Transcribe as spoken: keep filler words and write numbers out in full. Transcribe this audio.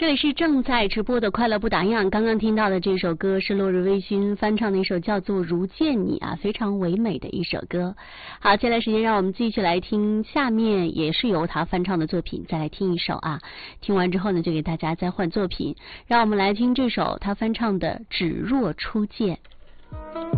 这里是正在直播的快乐不打烊，刚刚听到的这首歌是落日微醺翻唱的一首叫做《如见你》啊，非常唯美的一首歌。好，接下来时间让我们继续来听下面也是由他翻唱的作品，再来听一首啊。听完之后呢，就给大家再换作品，让我们来听这首他翻唱的《只若初见》。